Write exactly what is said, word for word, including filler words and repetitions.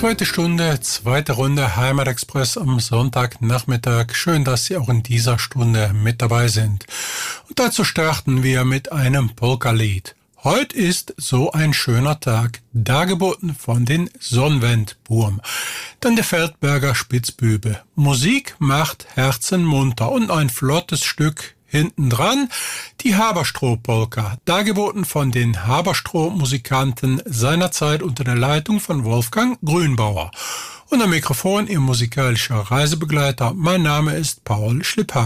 Zweite Stunde, zweite Runde Heimatexpress am Sonntagnachmittag. Schön, dass Sie auch in dieser Stunde mit dabei sind. Und dazu starten wir mit einem Polka-Lied. Heute ist so ein schöner Tag, dargeboten von den Sonnenwendburm. Dann der Feldberger Spitzbübe. Musik macht Herzen munter und ein flottes Stück hinten dran, die Haberstroh-Polka, dargeboten von den Haberstroh-Musikanten seinerzeit unter der Leitung von Wolfgang Grünbauer. Und am Mikrofon Ihr musikalischer Reisebegleiter, mein Name ist Paul Schlipphagen.